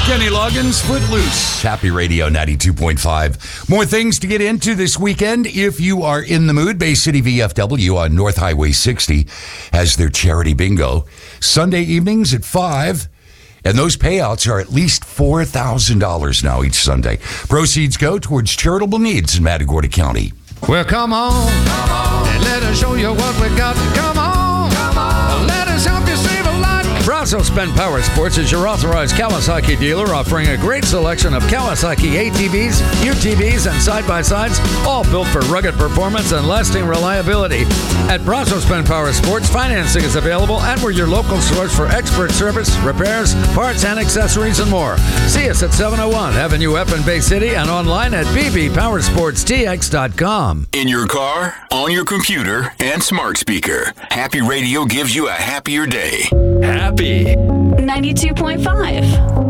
Kenny Loggins, Footloose. Happy Radio 92.5. More things to get into this weekend. If you are in the mood, Bay City VFW on North Highway 60 has their charity bingo. Sunday evenings at 5. And those payouts are at least $4,000 now each Sunday. Proceeds go towards charitable needs in Matagorda County. Well, come on, and let us show you what we got. Come on, let us help you save a life. Brazos Bend Power Sports is your authorized Kawasaki dealer, offering a great selection of Kawasaki ATVs, UTVs, and side-by-sides, all built for rugged performance and lasting reliability. At Brazos Bend Power Sports, financing is available, and we're your local source for expert service, repairs, parts, and accessories, and more. See us at 701 Avenue F in Bay City and online at bbpowersportstx.com. In your car, on your computer, and smart speaker, Happy Radio gives you a happier day. Happy 92.5.